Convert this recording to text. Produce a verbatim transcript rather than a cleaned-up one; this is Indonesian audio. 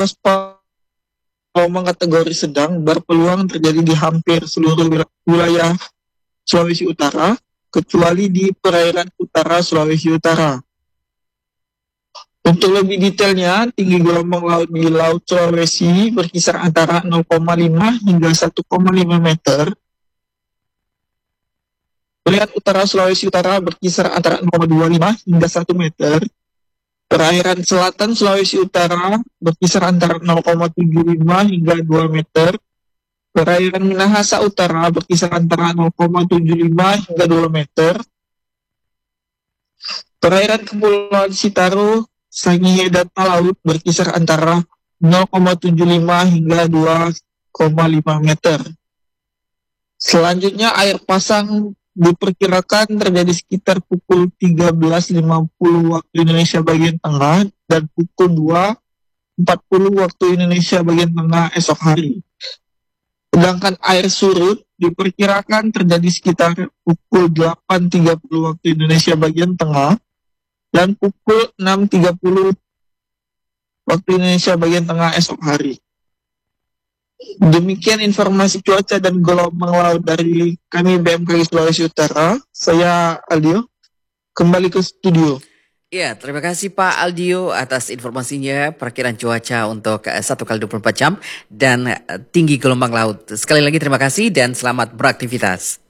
aktivitas gelombang kategori sedang berpeluang terjadi di hampir seluruh wilayah Sulawesi Utara, kecuali di perairan utara Sulawesi Utara. Untuk lebih detailnya, tinggi gelombang laut di Laut Sulawesi berkisar antara nol koma lima hingga satu koma lima meter. Perairan utara Sulawesi Utara berkisar antara nol koma dua lima hingga satu meter. Perairan selatan Sulawesi Utara berkisar antara nol koma tujuh lima hingga dua meter. Perairan Minahasa Utara berkisar antara nol koma tujuh lima hingga dua meter. Perairan Kepulauan Sitaro, Sangihe dan Talaut berkisar antara nol koma tujuh lima hingga dua koma lima meter. Selanjutnya air pasang diperkirakan terjadi sekitar pukul tiga belas lima puluh waktu Indonesia bagian tengah dan pukul dua empat puluh waktu Indonesia bagian tengah esok hari. Sedangkan air surut diperkirakan terjadi sekitar pukul delapan tiga puluh waktu Indonesia bagian tengah dan pukul enam tiga puluh waktu Indonesia bagian tengah esok hari. Demikian informasi cuaca dan gelombang laut dari kami B M K G Sulawesi Utara. Saya Aldio, kembali ke studio. Ya, terima kasih Pak Aldio atas informasinya, perkiraan cuaca untuk satu kali dua puluh empat jam dan tinggi gelombang laut. Sekali lagi terima kasih dan selamat beraktivitas.